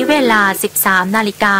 เวลา 13 นาฬิกา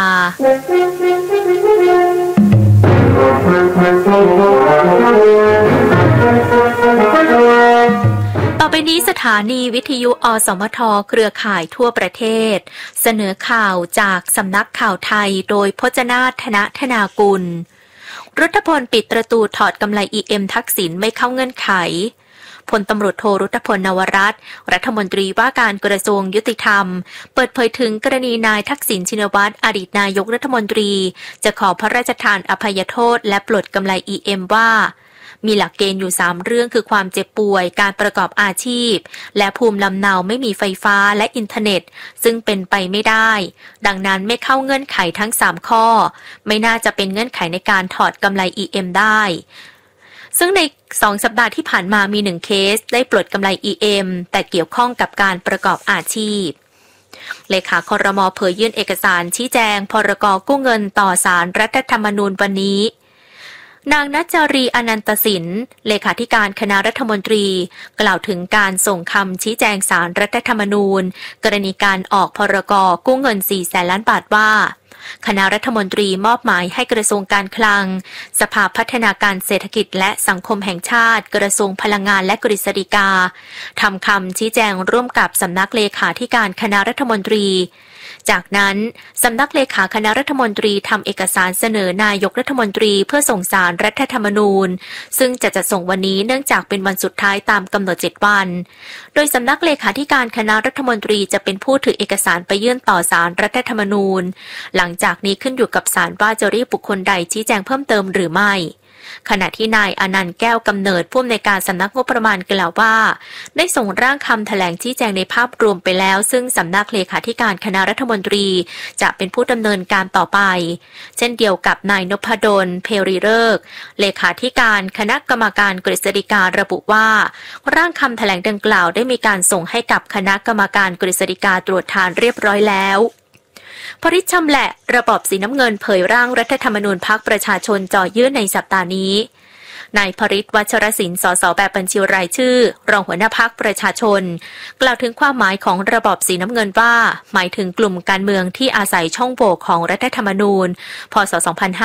ต่อไปนี้สถานีวิทยุอสมทเครือข่ายทั่วประเทศเสนอข่าวจากสำนักข่าวไทยโดยพจนาถ ธนากุลรัฐพลปิดประตูถอดกำไร EM ทักษิณไม่เข้าเงื่อนไขพลตำรวจโทรุตพล นวรัตน์รัฐมนตรีว่าการกระทรวงยุติธรรมเปิดเผยถึงกรณีนายทักษิณชินวัตรอดีตนายกรัฐมนตรีจะขอพระราชทานอภัยโทษและปลดกำไร EM ว่ามีหลักเกณฑ์อยู่3เรื่องคือความเจ็บป่วยการประกอบอาชีพและภูมิลำเนาไม่มีไฟฟ้าและอินเทอร์เน็ตซึ่งเป็นไปไม่ได้ดังนั้นไม่เข้าเงื่อนไขทั้ง3ข้อไม่น่าจะเป็นเงื่อนไขในการถอดกำไร EM ได้ซึ่งใน2 สัปดาห์ที่ผ่านมามี1เคสได้ปลดกำไร EM แต่เกี่ยวข้องกับการประกอบอาชีพเลขาครม.เผยยื่นเอกสารชี้แจงพรก.กู้เงินต่อศาลรัฐธรรมนูญวันนี้นางณัฐ จารีอนันตสินเลขาธิการคณะรัฐมนตรีกล่าวถึงการส่งคำชี้แจงศาลรัฐธรรมนูญกรณีการออกพรก.กู้เงิน 400,000 ล้านบาทว่าคณะรัฐมนตรีมอบหมายให้กระทรวงการคลังสภาพัฒนาการเศรษฐกิจและสังคมแห่งชาติกระทรวงพลังงานและกฤษฎีกาทำคำชี้แจงร่วมกับสำนักเลขาธิการคณะรัฐมนตรีจากนั้นสำนักเลขาคณะรัฐมนตรีทำเอกสารเสนอนายกรัฐมนตรีเพื่อส่งศาลรัฐธรรมนูญซึ่งจะจัดส่งวันนี้เนื่องจากเป็นวันสุดท้ายตามกำหนด7 วันโดยสำนักเลขาธิการคณะรัฐมนตรีจะเป็นผู้ถือเอกสารไปยื่นต่อศาลรัฐธรรมนูญหลังจากนี้ขึ้นอยู่กับศาลว่าจะเรียกบุคคลใดชี้แจงเพิ่มเติมหรือไม่ขณะที่นายอนันต์แก้วกำเนิดผู้อำนวยการสำนักงบประมาณกล่าวว่าได้ส่งร่างคำแถลงชี้แจงในภาพรวมไปแล้วซึ่งสำนักเลขาธิการคณะรัฐมนตรีจะเป็นผู้ดำเนินการต่อไปเช่นเดียวกับนายนพดลเพรีฤกษ์เลขาธิการคณะกรรมการกฤษฎีการะบุว่าร่างคำแถลงดังกล่าวได้มีการส่งให้กับคณะกรรมการกฤษฎีกาตรวจทานเรียบร้อยแล้วพริชชำแหละระบอบสีน้ำเงินเผยร่างรัฐธรรมนูญพรรคประชาชนจ่อยื่นในสัปดาห์นี้นายพริช วัชรศิลป์ สส แบบบัญชีรายชื่อรองหัวหน้าพรรคประชาชนกล่าวถึงความหมายของระบอบสีน้ำเงินว่าหมายถึงกลุ่มการเมืองที่อาศัยช่องโหว่ของรัฐธรรมนูญพ.ศ.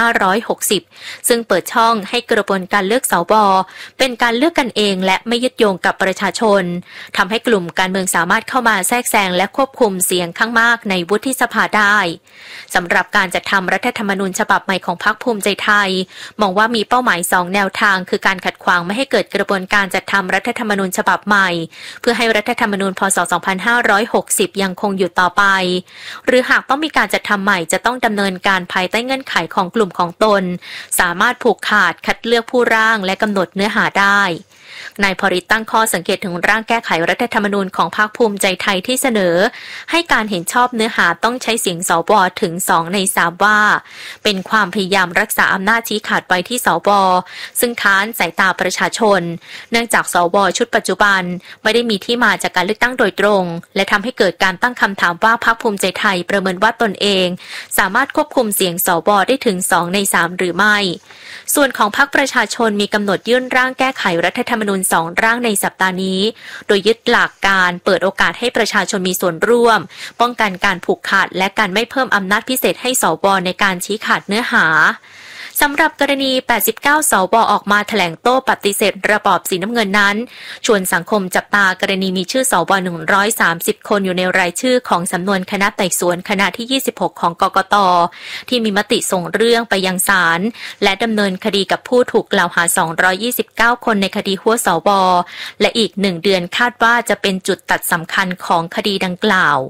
2560ซึ่งเปิดช่องให้กระบวนการเลือกสว.เป็นการเลือกกันเองและไม่ยึดโยงกับประชาชนทำให้กลุ่มการเมืองสามารถเข้ามาแทรกแซงและควบคุมเสียงข้างมากในวุฒิสภาได้สำหรับการจัดทำรัฐธรรมนูญฉบับใหม่ของพรรคภูมิใจไทยมองว่ามีเป้าหมาย2 แนวทางคือการขัดขวางไม่ให้เกิดกระบวนการจัดทำรัฐธรรมนูญฉบับใหม่เพื่อให้รัฐธรรมนูญพ.ศ. 2560ยังคงอยู่ต่อไปหรือหากต้องมีการจัดทำใหม่จะต้องดำเนินการภายใต้เงื่อนไขของกลุ่มของตนสามารถผูกขาดคัดเลือกผู้ร่างและกำหนดเนื้อหาได้นายพริตตั้งข้อสังเกตถึงร่างแก้ไขรัฐธรรมนูญของพรรคภูมิใจไทยที่เสนอให้การเห็นชอบเนื้อหาต้องใช้เสียงสว.ถึง2 ใน 3ว่าเป็นความพยายามรักษาอำนาจชี้ขาดไว้ที่สว.ซึ่งค้านสายตาประชาชนเนื่องจากสว.ชุดปัจจุบันไม่ได้มีที่มาจากการเลือกตั้งโดยตรงและทำให้เกิดการตั้งคำถามว่าพรรคภูมิใจไทยประเมินว่าตนเองสามารถควบคุมเสียงสว.ได้ถึง2 ใน 3หรือไม่ส่วนของพรรคประชาชนมีกำหนดยื่นร่างแก้ไขรัฐธรรมนูญ2 ร่างในสัปดาห์นี้โดยยึดหลักการเปิดโอกาสให้ประชาชนมีส่วนร่วมป้องกันการผูกขาดและการไม่เพิ่มอำนาจพิเศษให้สว.ในการชี้ขาดเนื้อหาสำหรับกรณี89 สว.ออกมาแถลงโต้ปฏิเสธระบอบสีน้ำเงินนั้นชวนสังคมจับตากรณีมีชื่อสว130 คนอยู่ในรายชื่อของสำนวนคณะไต่สวนคณะที่26ของกกต.ที่มีมติส่งเรื่องไปยังศาลและดำเนินคดีกับผู้ถูกกล่าวหา229 คนในคดีหัวสว.และอีก1 เดือนคาดว่าจะเป็นจุดตัดสำคัญของคดีดังกล่าว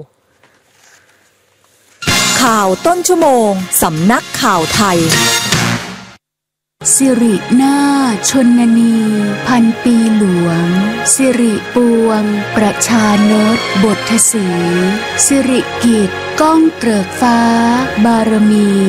ข่าวต้นชั่วโมงสำนักข่าวไทยสิรินาถชนนีพันปีหลวงสิริปวงประชานตบทศรีสิริกิจก้องเกริกฟ้าบารมี